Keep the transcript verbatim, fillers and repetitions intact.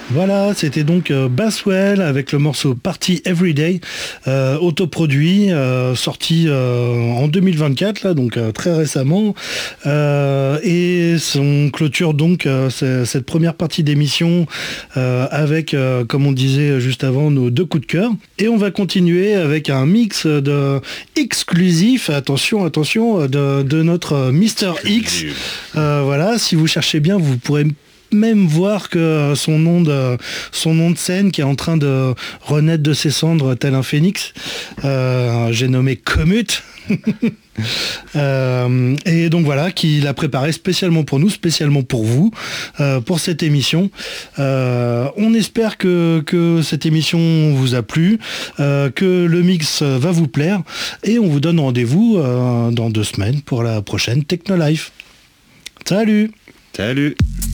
Voilà, c'était donc euh, Basswell avec le morceau Party Everyday, euh, autoproduit, euh, sorti euh, en deux mille vingt-quatre, là, donc euh, très récemment. Euh, et on clôture donc euh, cette première partie d'émission euh, avec, euh, comme on disait juste avant, nos deux coups de cœur. Et on va continuer avec un mix de exclusif, attention, attention, de, de notre mister X. Euh, voilà, si vous cherchez bien, vous pourrez même voir que son nom de son nom de scène qui est en train de renaître de ses cendres tel un phénix, euh, j'ai nommé Commute. euh, et donc voilà, qui l'a préparé spécialement pour nous, spécialement pour vous, euh, pour cette émission. Euh, on espère que, que cette émission vous a plu, euh, que le mix va vous plaire, et on vous donne rendez-vous euh, dans deux semaines pour la prochaine Techno Life. Salut. Salut.